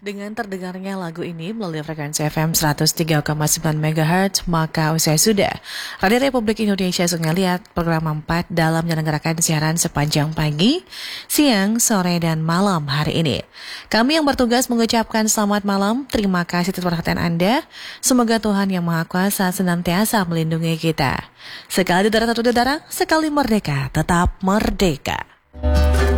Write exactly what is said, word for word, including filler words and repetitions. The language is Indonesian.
Dengan terdengarnya lagu ini melalui frekuensi F M seratus tiga koma sembilan megahertz, maka usai sudah Radio Republik Indonesia Sungai Liat program empat dalam menyelenggarakan siaran sepanjang pagi, siang, sore, dan malam hari ini. Kami yang bertugas mengucapkan selamat malam, terima kasih atas perhatian Anda. Semoga Tuhan Yang Maha Kuasa senantiasa melindungi kita. Sekali darah satu darah, sekali merdeka, tetap merdeka.